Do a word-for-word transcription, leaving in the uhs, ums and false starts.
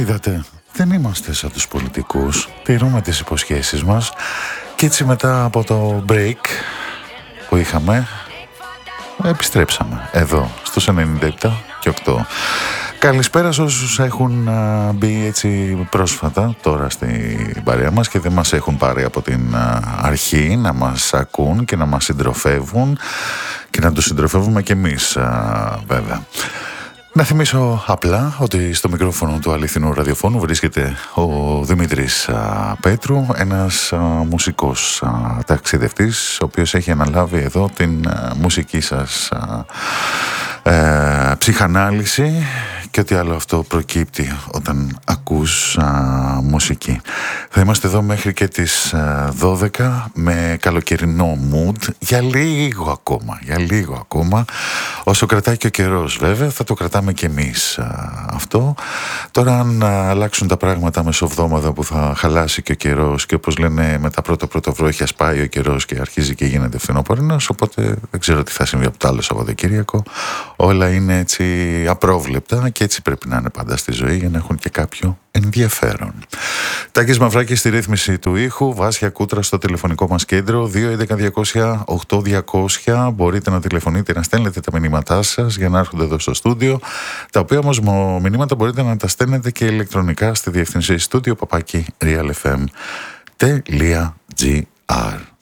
Είδατε, δεν είμαστε σαν τους πολιτικούς, τηρούμε τις υποσχέσεις μας και έτσι μετά από το break που είχαμε επιστρέψαμε εδώ στους ενενήντα επτά και οκτώ. Καλησπέρα σε όσους έχουν α, μπει έτσι πρόσφατα τώρα στην παρέα μας και δεν μας έχουν πάρει από την α, αρχή να μας ακούν και να μας συντροφεύουν και να τους συντροφεύουμε και εμείς α, βέβαια. Να θυμίσω απλά ότι στο μικρόφωνο του αληθινού ραδιοφώνου βρίσκεται ο Δημήτρης α, Πέτρου, ένας α, μουσικός α, ταξιδευτής, ο οποίος έχει αναλάβει εδώ την α, μουσική σας α, ε, ψυχανάλυση και ό,τι άλλο αυτό προκύπτει όταν ακούς α, μουσική. Θα είμαστε εδώ μέχρι και τις α, δώδεκα με καλοκαιρινό mood για λίγο ακόμα, για λίγο ακόμα, όσο κρατάει και ο καιρός βέβαια, θα το κρατάμε και εμείς α, αυτό. Τώρα αν α, αλλάξουν τα πράγματα μεσοβδόμαδα που θα χαλάσει και ο καιρός και όπως λένε με τα πρώτα πρωτοβρόχια σπάει ο καιρός και αρχίζει και γίνεται φθινοπόρινος, οπότε δεν ξέρω τι θα συμβεί από το άλλο Σαββατοκύριακο. Όλα είναι έτσι απρόβλεπτα και έτσι πρέπει να είναι πάντα στη ζωή για να έχουν και κάποιο ενδιαφέρον. Τάκης Μαυράκης στη ρύθμιση του ήχου, Βάσια Κούτρα στο τηλεφωνικό μας κέντρο δύο έντεκα διακόσια οκτώ διακόσια. Μπορείτε να τηλεφωνείτε, να στέλνετε τα μηνύματά σας για να έρχονται εδώ στο στούντιο, τα οποία όμως μηνύματα μπορείτε να τα στέλνετε και ηλεκτρονικά στη διευθυνσή στούντιο παπάκι realfm.gr.